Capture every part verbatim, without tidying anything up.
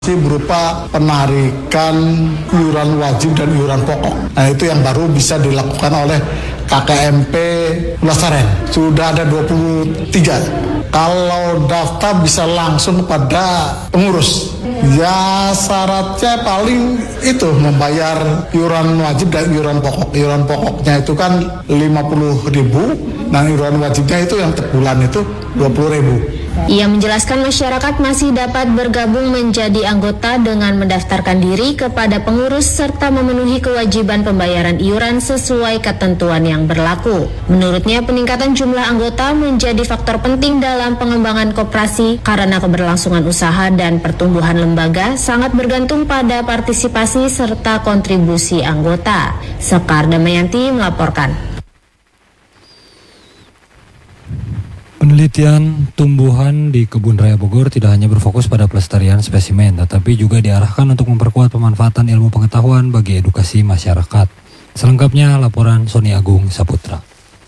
Berupa penarikan iuran wajib dan iuran pokok. Nah, itu yang baru bisa dilakukan oleh K K M P Pelestarian. Sudah ada dua puluh tiga. Kalau daftar bisa langsung pada pengurus. Ya syaratnya paling itu membayar iuran wajib dan iuran pokok. Iuran pokoknya itu kan lima puluh ribu, dan iuran wajibnya itu yang terbulan itu dua puluh ribu. Ia menjelaskan masyarakat masih dapat bergabung menjadi anggota dengan mendaftarkan diri kepada pengurus serta memenuhi kewajiban pembayaran iuran sesuai ketentuan yang berlaku. Menurutnya, peningkatan jumlah anggota menjadi faktor penting dalam pengembangan koperasi karena keberlangsungan usaha dan pertumbuhan lembaga sangat bergantung pada partisipasi serta kontribusi anggota. Sekar Damayanti melaporkan. Penelitian tumbuhan di Kebun Raya Bogor tidak hanya berfokus pada pelestarian spesimen, tetapi juga diarahkan untuk memperkuat pemanfaatan ilmu pengetahuan bagi edukasi masyarakat. Selengkapnya laporan Sony Agung Saputra.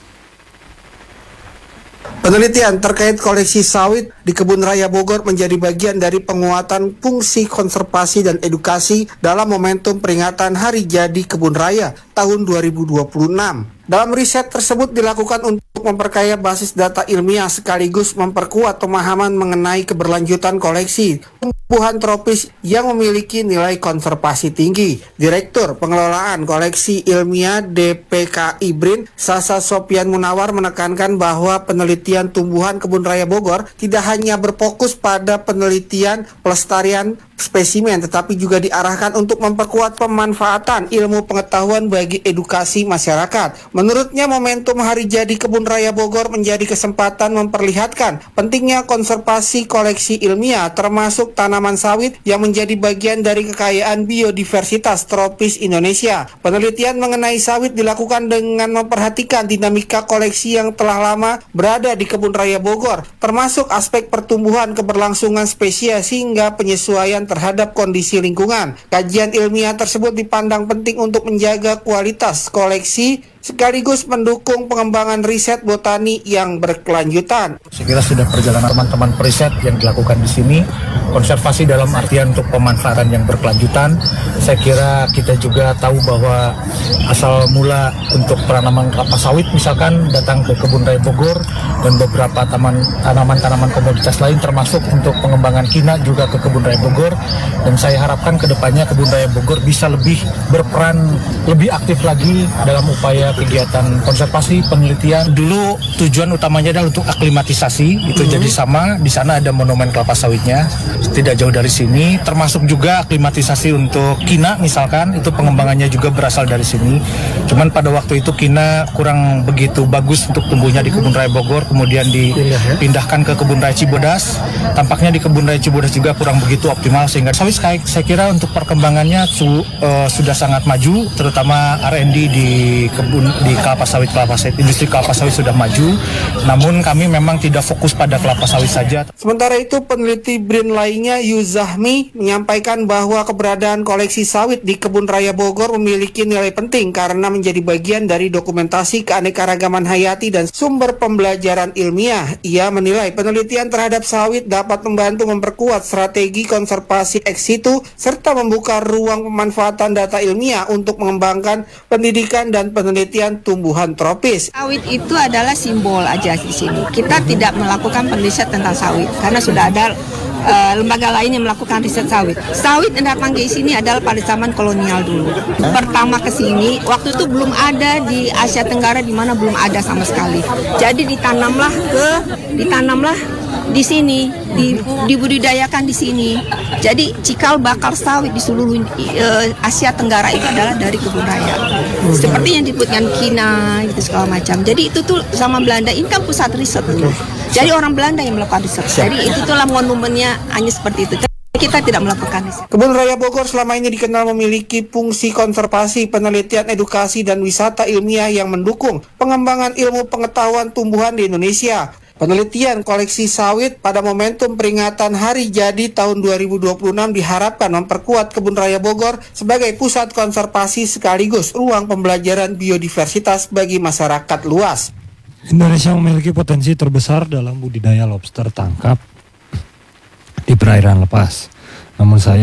Penelitian terkait koleksi sawit di Kebun Raya Bogor menjadi bagian dari penguatan fungsi konservasi dan edukasi dalam momentum peringatan Hari Jadi Kebun Raya tahun dua ribu dua puluh enam. Dalam riset tersebut dilakukan untuk memperkaya basis data ilmiah sekaligus memperkuat pemahaman mengenai keberlanjutan koleksi tumbuhan tropis yang memiliki nilai konservasi tinggi. Direktur Pengelolaan Koleksi Ilmiah D P K I B R I N, Sasa Sopian Munawar menekankan bahwa penelitian tumbuhan Kebun Raya Bogor tidak hanya berfokus pada penelitian pelestarian spesimen, tetapi juga diarahkan untuk memperkuat pemanfaatan ilmu pengetahuan bagi edukasi masyarakat. Menurutnya, momentum Hari Jadi Kebun Raya Bogor menjadi kesempatan memperlihatkan pentingnya konservasi koleksi ilmiah, termasuk tanaman sawit yang menjadi bagian dari kekayaan biodiversitas tropis Indonesia. Penelitian mengenai sawit dilakukan dengan memperhatikan dinamika koleksi yang telah lama berada di Kebun Raya Bogor, termasuk aspek pertumbuhan keberlangsungan spesies hingga penyesuaian terhadap kondisi lingkungan. Kajian ilmiah tersebut dipandang penting untuk menjaga kualitas koleksi sekaligus mendukung pengembangan riset botani yang berkelanjutan. Saya kira sudah perjalanan teman-teman periset yang dilakukan di sini, konservasi dalam artian untuk pemanfaatan yang berkelanjutan. Saya kira kita juga tahu bahwa asal mula untuk penanaman kelapa sawit misalkan datang ke Kebun Raya Bogor dan beberapa taman tanaman-tanaman komoditas lain termasuk untuk pengembangan kina juga ke Kebun Raya Bogor, dan saya harapkan ke depannya Kebun Raya Bogor bisa lebih berperan lebih aktif lagi dalam upaya kegiatan konservasi penelitian. Dulu tujuan utamanya adalah untuk aklimatisasi, itu mm-hmm. jadi sama, di sana ada monumen kelapa sawitnya tidak jauh dari sini, termasuk juga aklimatisasi untuk kina misalkan, itu pengembangannya juga berasal dari sini. Cuman pada waktu itu kina kurang begitu bagus untuk tumbuhnya di Kebun Raya Bogor, kemudian dipindahkan ke Kebun Raya Cibodas. Tampaknya di Kebun Raya Cibodas juga kurang begitu optimal, sehingga sawit saya kira untuk perkembangannya su, uh, sudah sangat maju, terutama R and D di kebun di kelapa sawit kelapa sawit industri kelapa sawit sudah maju. Namun kami memang tidak fokus pada kelapa sawit saja. Sementara itu, peneliti B R I N lainnya Yuzahmi menyampaikan bahwa keberadaan koleksi sawit di Kebun Raya Bogor memiliki nilai penting karena menjadi bagian dari dokumentasi keanekaragaman hayati dan sumber pembelajaran ilmiah. Ia menilai penelitian terhadap sawit dapat membantu memperkuat strategi konservasi ex situ serta membuka ruang pemanfaatan data ilmiah untuk mengembangkan pendidikan dan penelitian tumbuhan tropis. Sawit itu adalah simbol aja di sini. Kita tidak melakukan penelitian tentang sawit karena sudah ada uh, lembaga lain yang melakukan riset sawit. Sawit yang datang ke sini adalah pada zaman kolonial dulu. Pertama ke sini, waktu itu belum ada di Asia Tenggara, di mana belum ada sama sekali. Jadi ditanamlah ke ditanamlah di sini, di, dibudidayakan di sini. Jadi cikal bakal sawit di seluruh uh, Asia Tenggara itu adalah dari Kebun Raya. Seperti yang disebutkan kina, gitu segala macam. Jadi itu tuh sama Belanda, ini kan pusat riset. Jadi orang Belanda yang melakukan riset. Jadi itu tuh lah monumennya hanya seperti itu. Kita tidak melakukan riset. Kebun Raya Bogor selama ini dikenal memiliki fungsi konservasi, penelitian, edukasi, dan wisata ilmiah yang mendukung pengembangan ilmu pengetahuan tumbuhan di Indonesia. Penelitian koleksi sawit pada momentum peringatan Hari Jadi tahun dua ribu dua puluh enam diharapkan memperkuat Kebun Raya Bogor sebagai pusat konservasi sekaligus ruang pembelajaran biodiversitas bagi masyarakat luas. Indonesia memiliki potensi terbesar dalam budidaya lobster tangkap di perairan lepas. Namun saya